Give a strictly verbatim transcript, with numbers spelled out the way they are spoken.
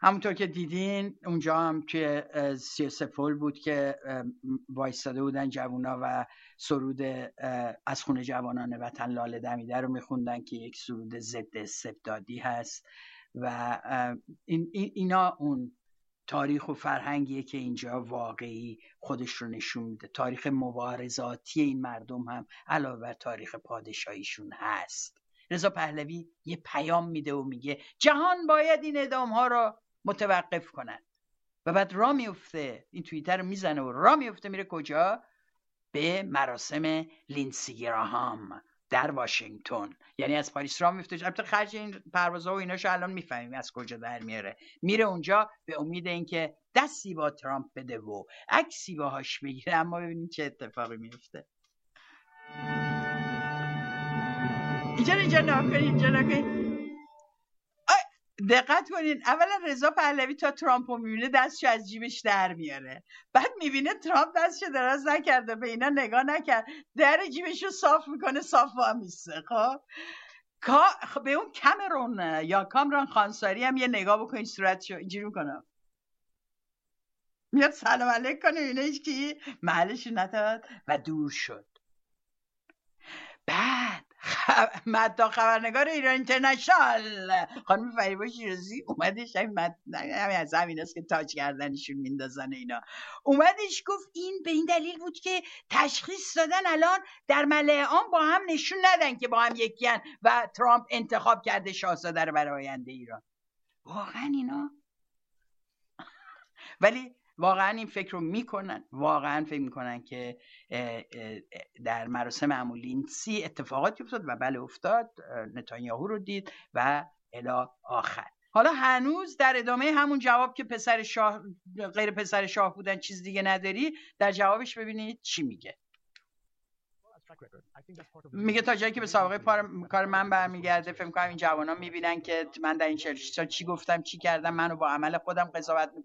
همونطور که دیدین اونجا هم توی سی و سه پل بود که وایستاده بودن جوونا و سرود از خون جوانان وطن لاله دمیده رو میخوندن که یک سرود ضد استبدادی هست و این اینا اون تاریخ و فرهنگیه که اینجا واقعی خودش رو نشون میده. تاریخ مبارزاتی این مردم هم علاوه بر تاریخ پادشاهیشون هست. رضا پهلوی یه پیام میده و میگه جهان باید این اعدام ها رو متوقف کنند و بعد راه میفته، این توییتر رو میزنه و راه میفته میره کجا؟ به مراسم لیندسی گراهام در واشنگتن. یعنی از پاریس راه میفته، البته خرج این پروازها و ایناشو الان میفهمیم از کجا در میاره، میره اونجا به امید اینکه دستی با ترامپ بده و عکسی باهاش بگیره. اما ببینید چه اتفاقی میفته. اینجا اینجا نکنید، اینجا نکنید. دقت کنین، اولا رضا پهلوی تا ترامپ رو میبینه دستشو از جیبش در میاره، بعد میبینه ترامپ دستشو دراز نکرده، به اینا نگاه نکرد، در جیبش رو صاف میکنه، صاف وامیسته. خب خب به اون کامرون یا کامران خانساری هم یه نگاه بکنین، صورتشو اینجوری میکنه، میاد سلام علیک کنه، اینه هیچ کی محلش نداد و دور شد. بعد خب... مدتا خبرنگار ایران اینترنشنال خانم فریبا شیرازی اومدش، همین مد... همین از همین است که تاج کردنشون میندازن اینا، اومدش گفت این به این دلیل بود که تشخیص دادن الان در ملأ عام با هم نشون ندن که با هم یکیان و ترامپ انتخاب کرده شاهزاده رو برای آینده ایران. واقعا اینا ولی واقعا این فکر رو میکنن، واقعا فکر میکنن که در مراسم امولینسی اتفاقاتی افتاد و بله افتاد، نتانیاهو رو دید و الی آخر. حالا هنوز در ادامه همون جواب که پسر شاه غیر پسر شاه بودن چیز دیگه نداری، در جوابش ببینید چی میگه. میگه تا جایی که به سابقه کار من برمیگرده فکر می‌کنم این جوانان میبینن که من در این چهل سال چی گفتم چی کردم، منو با عمل خودم قضاوت